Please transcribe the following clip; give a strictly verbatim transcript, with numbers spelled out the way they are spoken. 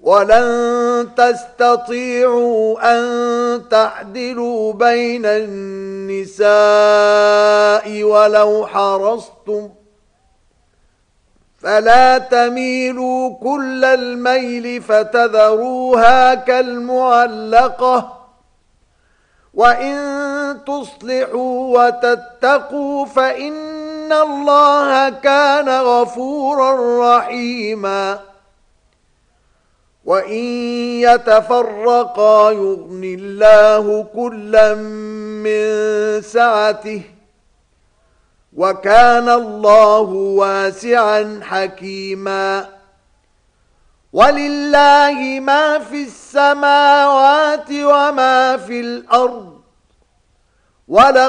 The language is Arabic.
ولن تستطيعوا أن تعدلوا بين النساء ولو حرصتم فلا تميلوا كل الميل فتذروها كالمعلقة وإن تصلحوا وتتقوا فإن الله كان غفورا رحيما وإن يتفرقا يغن الله كلا من سعته وكان الله واسعا حكيما ولله ما في السماوات وما في الأرض ولقد